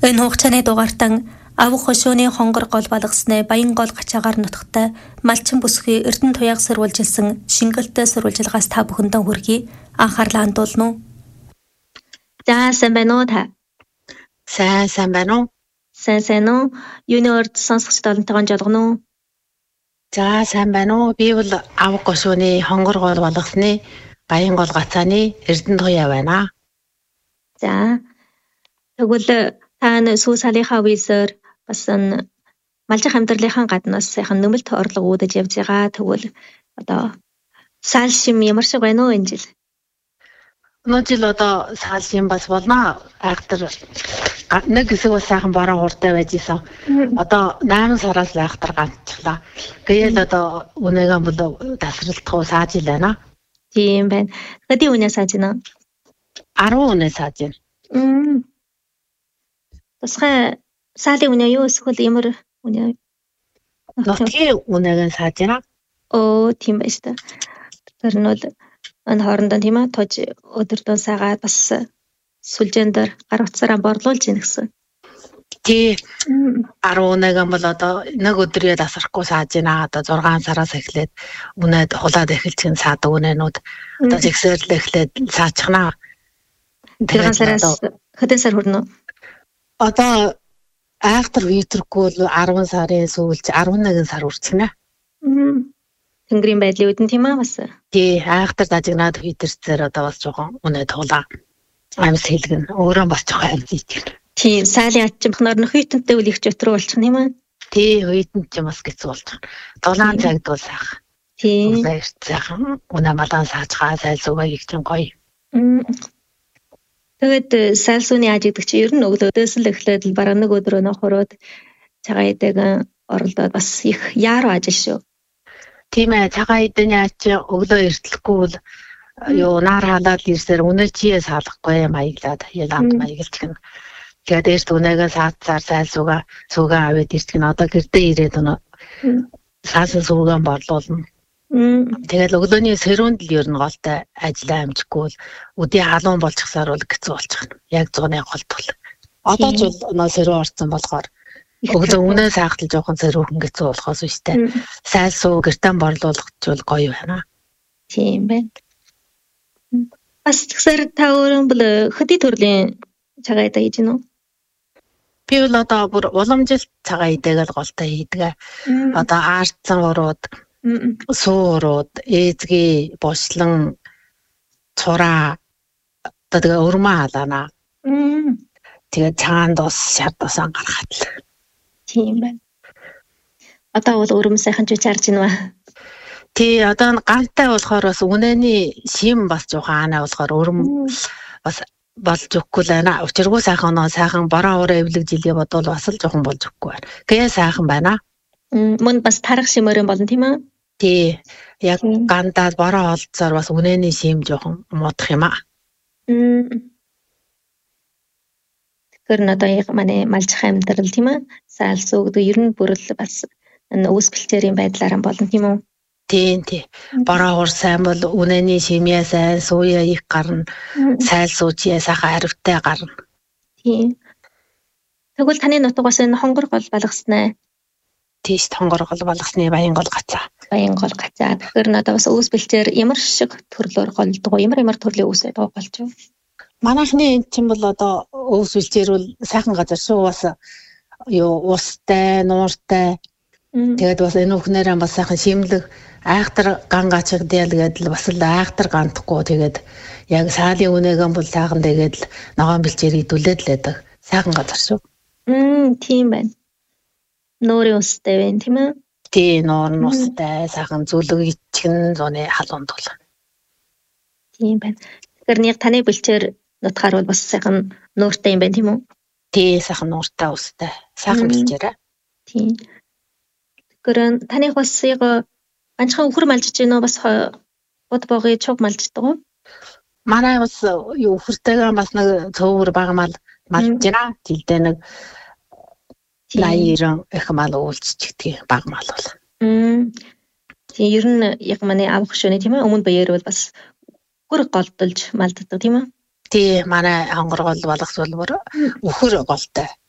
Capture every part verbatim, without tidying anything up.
Энэ хугацааны дугаартан авах хошууны хонгор гол балгасны баян гол гачаагаар нутагтай малчин бүсгүй Эрдэнэ туяаг сурвалжилсан шингэлтэй сурвалжилгаас та бүхэндээ хүргэе. Анхаарлаа хандуулна уу? За сайн байна уу та? Сайн сайн байна уу? Сайн сайн уу? Юуны урд сонсогчдод олонтойгоо жолгоно уу? За сайн байна уу? Би бол авах хошууны хонгор гол балгасны баян гол гацааны Эрдэнэ туяа байна. За тэгвэл та сүү салынхаа үеэр бас малжих амьдралынхаа гаднаас сайхан нөмөлт орлого үүдэж явж байгаа. Тэгвэл одоо сал шим ямар шиг байна уу энэ жил? Энэ жил одоо сал шим бас болно. Айхтар нэг хэсэг бас сайхан бараа хурдтай байж исэн. Одоо найман сараас л айхтар ганцчлаа. Гэтэл одоо үнэгээ бол тасралтгүй сааж ил байна. Тийм байна. Хэдийн үнэ сааж байна? арван үнэ сааж байна. Мм. Тусгай саалын үнэ юу эсвэл ямар үнэ? Нутгийн үнэгээ сааж байна. Оо тийм байж та. Тэр нь бол энэ хоорондоо тийм аа тож өдөрдөө сагаад бас сүлжээндэр гар утсаараа борлуулж ийн гэсэн. Тий. арван үнэгээ бол одоо нэг өдрөө тасрахгүй сааж байна. Одоо зургаан сараас эхлээд үнэд хулаад эхэлж гин саадаг үнэнүүд одоо зэгсээл эхлээд саачхнаа. зургаан сараас хэдэн сар хүрнэ? Одоо айхтар витргүй бол арван сарын сүүлч арван нэгэн сар үрчгнэ. Тэнгэрийн байдлын үдэн тийм аа бас. Тий, айхтар дажигнаад витрцээр одоо бас жоохон үнэ тулаа. Амьс хэлгэн өөрөө бас жоохон амьд ийтгэн. Тийм, сайлын ачимхнаар нөх хитэнтэй үл их чөтрөө болчих юм аа. Тий, хитэн ч бас гэцүү болчих. Дулаан цагдвал сайхан. Тийм. Улааш сайхан үнэ малан саачгаа сайлсуугаа их чин гоё. Тэгээд сайлсууны ажигдаг чи ер нь өглөөдөөс л эхлээд л бараг нэг өдрөө нохороод цагаан идэг оролдоод бас их яаруу ажил шүү. Тийм ээ, цагаан идэг яач өглөө эртлэхгүй бол юу нар халаад ирсээр үнэ чие салахгүй маяглаад яланд маяглж гэн. Тэгээд эрт үнэгээ саацаар сайлсуугаа суугаа аваад ирдэг нь одоо гэрдээ ирээд өнө саасан суугаа борлуулна. Тэгэл өглөөний сэрүүнд л ер нь голтой ажиллаа амжихгүй бол өдий халуун болчихсаар бол хэцүү болчих. Яг зуны голт бол. Одоо ч бол нөө сэрүү орсон болохоор өглөө үнэ саахтал жоохон сэрүүхэн хэцүү болохоос үстэй. Сайлсуу гэртэн борлуулгачвал гоё байна. Тийм байна. Бас тэгсэр та өөрөө бол хэдий төрлийн цагаан идэ хийж гинөө? Би бол одоо бүр уламжилт цагаан идэгээл голтой хийдэг. Одоо аарцсан урууд суурууд, ээзгээ, бослон, цураа, одоо тэгээ өрмөө халаана. Тэгээ цаанд ус, шат ус ангарахад л. Тийм байна. Одоо бол өрөм сайхан ч чарж гинэ ба. Тий, одоо гантай болохоор бас үнэний шим бас жоохон аанаа болохоор өрөм бас болж өгөхгүй л байна. Учиргүй сайхан нөө сайхан бороо ураа эвлэг жилээ бодвол бас л жоохон болж өгөхгүй байна. Гээ сайхан байна. Мөн бас тарах шимээрэн болно тийм ээ? Тий, яг гандаад бороо олцоор бас үнэний шим жоохон муудах юм аа. Тэгэхээр н одоо яг манай малжих амьдрал тийм ээ? Саалсуу гэдэг ер нь бүрэл бас өвс бэлчээрийн байдлаар болно тийм үү? Тийм тий. Бороо ур сайн бол үнэний шимээ сайн, сууя их гарна, сайлсуучие сайхан харивтай гарна. Тийм. Тэгвэл таны нутгаас энэ хонгор гол балгаснаа. Тийш хонгор гол балгасны баян гол гацаа. Баян гол гацаа. Тэгэхээр надад бас өвс бэлчээр ямар шиг төрлөөр голдог уу? Ямар ямар төрлийн өвс байдаг голч юу? Манайхны энэ чинь бол одоо өвс бэлчээр бол сайхан газар шүү бас юу устай, нууртай. Тэгээд бас энэ өхнөрөө бас сайхан шимлэг айхтар ган гачигдэл гэдэг л бас л айхтар гандахгүй тэгээд яг саалын үнэгэн бол сайхан тэгээд л ногоон бэлчээр идүүлээд л байдаг. Сайхан газар шүү. Мм, тийм байна. Нуурын устай байна тийм ээ? Тий, нуурын устай, сайхан зүлэг ичгэн зуны халуунд бол. Тийм байна. Тэгэхээр нэг таны бэлчээр нутгаар бол бас сайхан нууртай юм байна тийм үү? Тий, сайхан нууртай устай. Сайхан бэлчээрээ. Тийм. Тэгэхээр таних бас яг ганцхан өхөр малжиж гинөө бас бод боогын чуг малждаг уу? Манай бас юу өхөртэйгээ бас нэг цөөвөр бага мал малж гинэ. Жилдээ нэг наяаран их мал уулзчихдаг бага мал бол. Мм. Тийм ер нь яг манай авах шөнө тийм ээ? Өмнө баяр бол бас өхөр голдолж малддаг тийм ээ? Тий, манай хонгор гол балгас бол бүр өхөр голтой.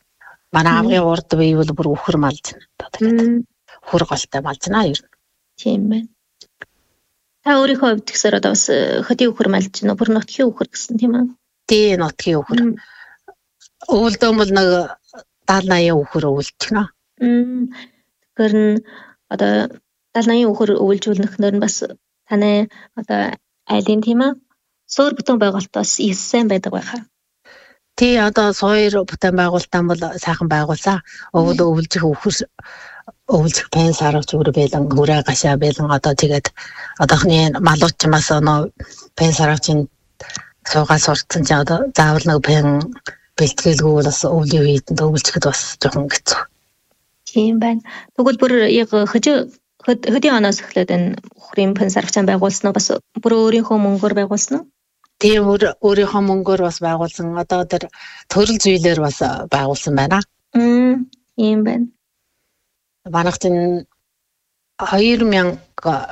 Манай аавын урд бие бол бүр үхэр малж байна. Тэгээд үхэр голтой малж байна ер нь. Тийм байна. Та өөрийнхөө хувьд гэсээр одоо бас хөдийн үхэр малж байна. Бүр нутгийн үхэр гэсэн тийм үү? Тий, нутгийн үхэр. Өвөлдөө бол нэг даал наяа үхэр өвөлж байна. Тэгэхээр нь одоо даал наяа үхэр өвөлжүүлнөхнөр нь бас таны одоо айлын тийм үү? Суур бүтэн байгуулалтаас их сайн байдаг байхаа. Тий, одоо суур бүтэн байгуулалтан бол сайхан байгуулсан. Өвөл өвөлжих үхэр өвөлжих пен саравч өөр байлан хүрээ гашаа байлан одоо тэгээд одоохны малууч мас оноо пен саравчин суугаа сурцсан ч одоо заавал нэг пен бэлтгэлгүй бас өвлийн үеидэнд өвөлжихэд бас жоохон хэцүү. Тийм байна. Тэгвэл бүр яг хөдөө хөдийн оноос эхлээд энэ үхрийн пен саравчан байгуулсан уу бас бүр өөрийнхөө мөнгөөр байгуулсан уу? Тийм өөрийнхөө мөнгөөр бас байгуулсан. Одоо тэр төрөл зүйлээр бас байгуулсан байна. Мм, ийм байна. Манайх чинь хоёр мянга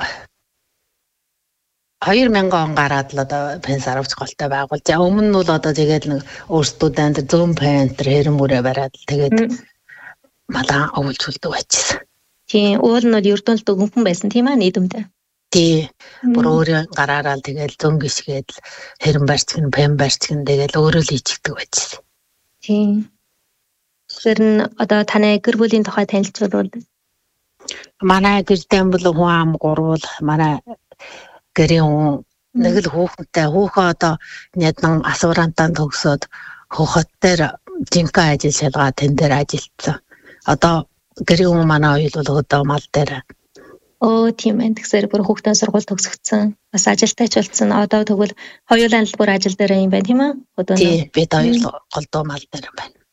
хоёр мянга он гараад л одоо пен саравч голтой байгуулж. Өмнө нь бол одоо тэгээд нэг өөрсдөө энэ зүүн пен тэр хэрэм мөрөө бариад тэгээд малаа өвөлжүүлдэг байжсэн. Тийм, уул нь бол ердөө л дөнгөн байсан тийм аа нийгэмдээ. Тий, бүр өөрөө гараараа тэгэл зөн гიშгээд хэрэм барьцгэн, пен барьцгэн тэгэл өөрөө л ичгдэг байжсэн. Тийм. Тэр нь одоо таны гэр бүлийн тухай танилцуулбал. Манай гэрдэн бол хүн ам гурвал манай гэрийн хүн нэг л хүүхэнтэй хүүхөө одоо нядан асуурантаа төгсөөд хөхөт дээр жинхэнэ ажил шалгаа тэн дээр ажилласан. Одоо гэрийн хүн манай оюул бол одоо мал дээр. Оо тийм ээ. Тэгэхээр бүр хүүхдийн сургууль төгсгдсөн. Бас ажилтайч болсон. Одоо тэгвэл хоёулаа л бүр ажил дээр юм байна тийм үү? Одоо тий, бид хоёр голдуу мал дээр юм байна.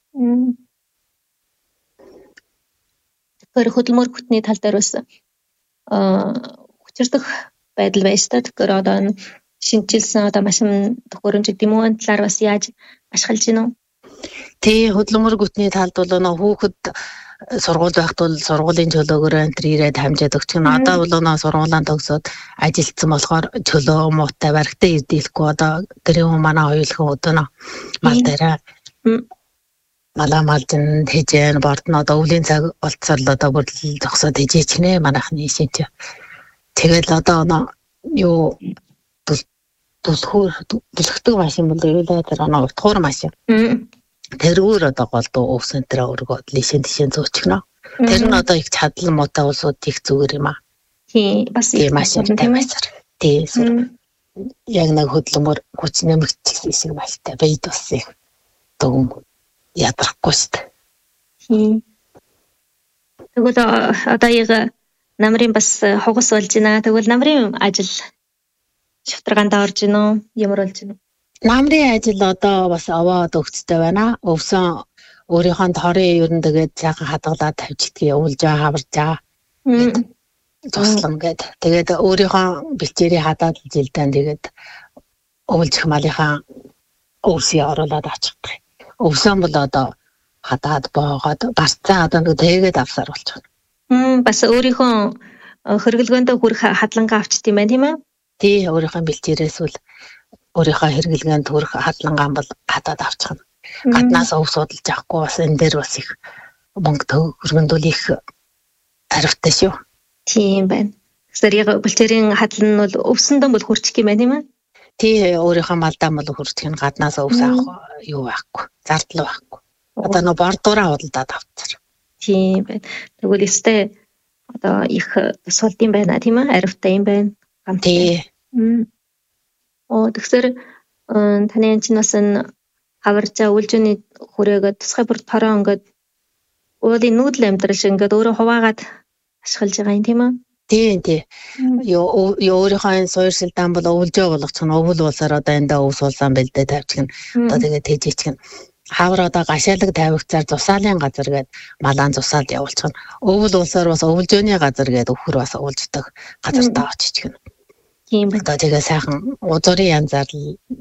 Тэгэхээр хөдөлмөр бүтний тал дээр бас аа хүчирдэх байдал байж та. Тэгэхээр одоо шинжилсэн одоо машин төхөөрөмж гэдэг юм уу талаар бас яаж ашиглаж гинэ үү? Тий, хөдөлмөр бүтний талд бол нөө хүүхэд сургууль байхад бол сургуулийн чөлөөгөөр энэ ирээд хамжаад өгч гэнэ. Одоо бол нөө сургуулаа төгсөөд ажилтсан болохоор чөлөө муутай баригтаа ирдийлэхгүй одоо гэрийн хүн манай хоёулхан өдөнө мал дээр малаа малжин тэжэн бортно одоо өвлийн цаг болцоор л одоо бүр зогсоод тэжээч нэ манайхны шинж. Тэгэл одоо юу түлхүүр түлхдэг машин бол явуулаад тэр оноо утгуур машин. Тэр өөр одоо голдуу өвсөн тэр өргөд лишэн тишэн зөөчихнө. Тэр нь одоо их чадлан муутай улсууд их зүгээр юм аа. Тий, бас их машин тамайсар. Тий, яг нэг хөдөлмөр хүч нэмэгдсэн шиг байлтай байд бас их дүн ядрахгүй шүү дээ. Тий. Тэгвэл одоо яг намрын бас хугас болж байна. Тэгвэл намрын ажил шавтаргаанд орж гинөө ямар болж гинөө? Намрын ажил одоо бас овоод өгцтэй байна. Өвсөн өөрийнхөө торын ер нь тэгээд цаахан хадгалаад тавьчихдгийг уулж байгаа хаварж байгаа. Туслан гээд тэгээд өөрийнхөө бэлчээрийг хадаад жилдэн тэгээд уулжих малынхаа өвсийг оруулаад авчихдаг. Өвсөн бол одоо хадаад боогоод барцаа одоо нэг тэгээд авсаар болчихно. Хм бас өөрийнхөө хэрэглгээндээ хүрэх хадлагаа авчт юм байна тийм ээ? Тий, өөрийнхөө бэлчээрээс үл өөрийнхөө хэрэглгээнд хүрэх хадлагаа бол хадаад авчихна. Гаднаас өв судалж авахгүй бас энэ дээр бас их мөнгө хөргөндөл их харивтай шүү. Тийм байна. Тэгэхээр яг бэлчээрийн хадлан нь бол өвсөндөө бол хүрчих юм байна тийм ээ? Тий, өөрийнхөө малдаа бол хүрчих нь гаднаас өвс авах юу байхгүй. Зардал байхгүй. Одоо нөө бордуураа худалдаад авцар. Тийм байна. Тэгвэл өстэй одоо их тусалд юм байна тийм ээ? Аривтай юм байна. Тий. Оо тэгэхээр таны энэ чинь бас энэ хаваржаа үлжүний хүрээгээд тусгай бүр тороо ингээд уулын нүүдэл амьдрал шиг ингээд өөрөө хуваагаад ашиглаж байгаа юм тийм үү? Тий, тий. Ёо өөрийнхөө суурьшилдаан бол өвлжөө болгочих нь өвөл улсаар одоо эндээ өвс улсаан бэлдээ тавьчих нь одоо тэгээд тэжээчих нь хавар одоо гашаалаг тавигцаар зусаалын газар гээд малаан зусаалд явуулчих нь өвөл улсаар бас өвлжөөний газар гээд өвхөр бас уулждаг газар таа очиж гэнэ. Тийм байна. Одоо тэгээ сайхан узурын янзаар